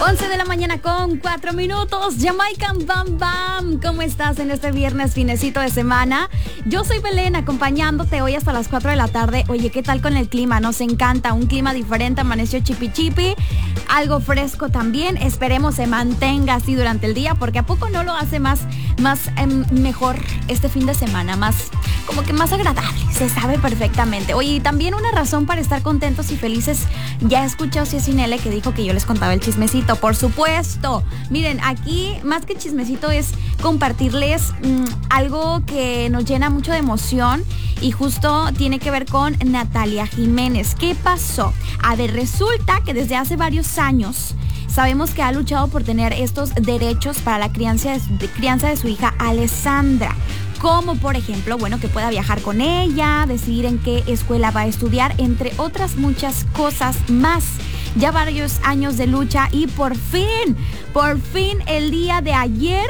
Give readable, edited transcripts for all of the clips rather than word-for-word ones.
11 de la mañana con 4 minutos. Jamaican Bam Bam. ¿Cómo estás en este viernes, finecito de semana? Yo soy Belén, acompañándote hoy hasta las 4 de la tarde. Oye, ¿qué tal con el clima? Nos encanta, un clima diferente, amaneció chipi chipi, algo fresco también. Esperemos se mantenga así durante el día, porque ¿a poco no lo hace más mejor este fin de semana? Como que más agradable, se sabe perfectamente. Oye, y también una razón para estar contentos y felices. Ya escuché a Cicinele que dijo que yo les contaba el chismecito, por supuesto. Miren, aquí más que chismecito es compartirles algo que nos llena mucho de emoción y justo tiene que ver con Natalia Jiménez. ¿Qué pasó? A ver, resulta que desde hace varios años sabemos que ha luchado por tener estos derechos para la crianza de su hija Alessandra. Como por ejemplo, que pueda viajar con ella, decidir en qué escuela va a estudiar, entre otras muchas cosas más. Ya varios años de lucha y por fin, el día de ayer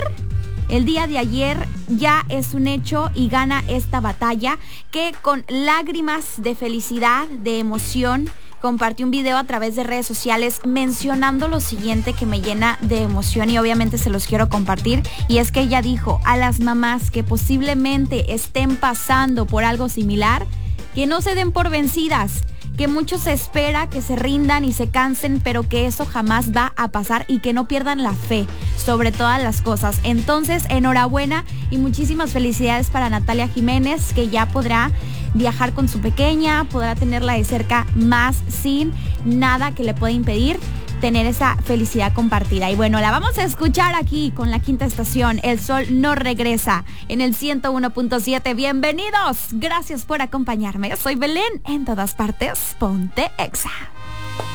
ya es un hecho y gana esta batalla, que con lágrimas de felicidad, de emoción, compartió un video a través de redes sociales mencionando lo siguiente que me llena de emoción y obviamente se los quiero compartir. Y es que ella dijo a las mamás que posiblemente estén pasando por algo similar, que no se den por vencidas, que mucho se espera que se rindan y se cansen, pero que eso jamás va a pasar y que no pierdan la fe sobre todas las cosas. Entonces, enhorabuena y muchísimas felicidades para Natalia Jiménez, que ya podrá viajar con su pequeña, podrá tenerla de cerca más sin nada que le pueda impedir tener esa felicidad compartida. Y bueno, la vamos a escuchar aquí con la quinta estación. El sol no regresa en el 101.7. Bienvenidos. Gracias por acompañarme. Yo soy Belén. En todas partes, ponte Exa.